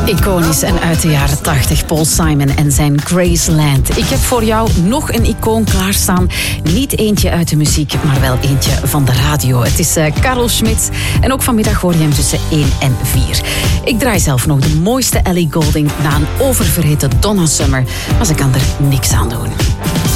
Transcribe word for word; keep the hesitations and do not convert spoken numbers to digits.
Iconisch en uit de jaren tachtig, Paul Simon en zijn Graceland. Ik heb voor jou nog een icoon klaarstaan. Niet eentje uit de muziek, maar wel eentje van de radio. Het is uh, Karel Schmidt en ook vanmiddag hoor je hem tussen één en vier. Ik draai zelf nog de mooiste Ellie Goulding na een oververhitte Donna Summer, maar ze kan er niks aan doen.